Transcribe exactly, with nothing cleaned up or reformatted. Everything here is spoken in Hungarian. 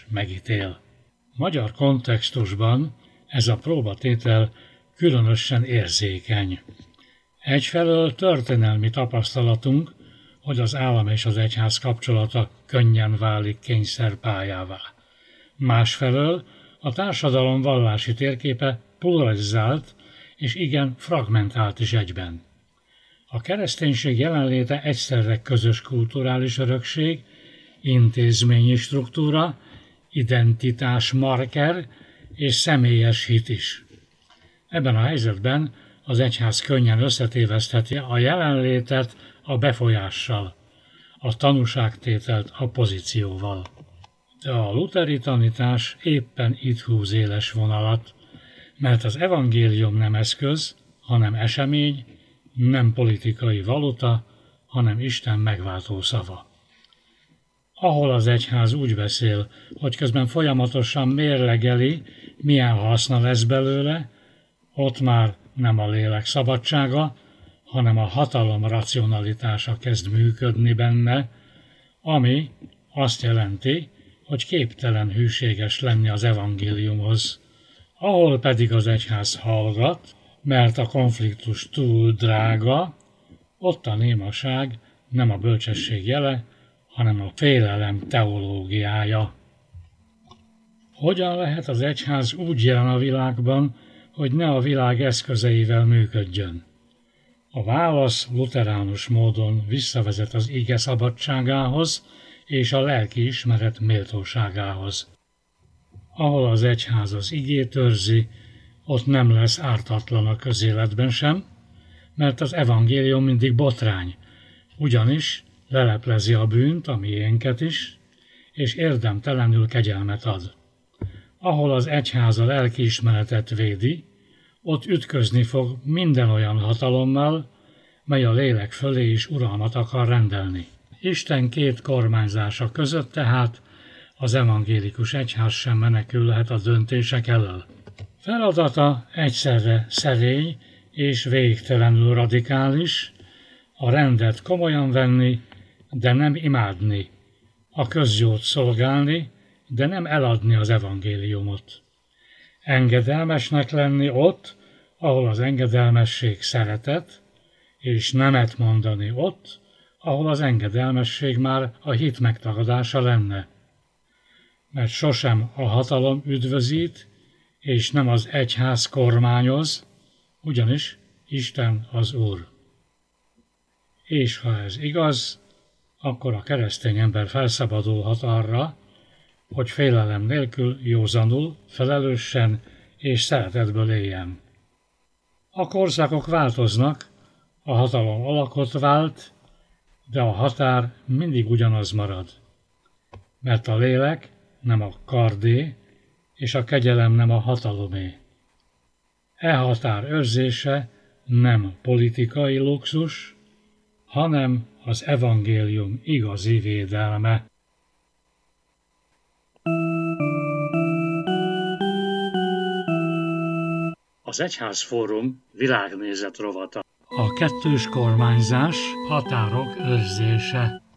megítél. Magyar kontextusban ez a próbatétel különösen érzékeny. Egyfelől történelmi tapasztalatunk, hogy az állam és az egyház kapcsolata könnyen válik kényszerpályává. Másfelől a társadalom vallási térképe polarizált és igen fragmentált is egyben. A kereszténység jelenléte egyszerre közös kulturális örökség, intézményi struktúra, identitásmarker és személyes hit is. Ebben a helyzetben az egyház könnyen összetévesztheti a jelenlétet a befolyással, a tanúságtételt a pozícióval. De a luteri tanítás éppen itt húz éles vonalat, mert az evangélium nem eszköz, hanem esemény, nem politikai valuta, hanem Isten megváltó szava. Ahol az egyház úgy beszél, hogy közben folyamatosan mérlegeli, milyen haszna lesz belőle, ott már nem a lélek szabadsága, hanem a hatalom racionalitása kezd működni benne, ami azt jelenti, hogy képtelen hűséges lenni az evangéliumhoz. Ahol pedig az egyház hallgat, mert a konfliktus túl drága, ott a némaság nem a bölcsesség jele, hanem a félelem teológiája. Hogyan lehet az egyház úgy jelen a világban, hogy ne a világ eszközeivel működjön? A válasz luteránus módon visszavezet az ige szabadságához és a lelki ismeret méltóságához. Ahol az egyház az igét őrzi, ott nem lesz ártatlan a közéletben sem, mert az evangélium mindig botrány, ugyanis leleplezi a bűnt, a miénket is, és érdemtelenül kegyelmet ad. Ahol az egyház a lelkiismeretet védi, ott ütközni fog minden olyan hatalommal, mely a lélek fölé is uralmat akar rendelni. Isten két kormányzása között tehát az evangélikus egyház sem menekülhet a döntések elől. Feladata egyszerre szerény és végtelenül radikális, a rendet komolyan venni, de nem imádni, a közjót szolgálni, de nem eladni az evangéliumot. Engedelmesnek lenni ott, ahol az engedelmesség szeretet, és nemet mondani ott, ahol az engedelmesség már a hit megtagadása lenne. Mert sosem a hatalom üdvözít, és nem az egyház kormányoz, ugyanis Isten az Úr. És ha ez igaz, akkor a keresztény ember felszabadulhat arra, hogy félelem nélkül józanul, felelősen és szeretetből éljen. A korszakok változnak, a hatalom alakot vált, de a határ mindig ugyanaz marad. Mert a lélek nem a kardé, és a kegyelem nem a hatalomé. E határ őrzése nem politikai luxus, hanem az evangélium igazi védelme. Az Egyházfórum világnézet rovata. A kettős kormányzás határok őrzése.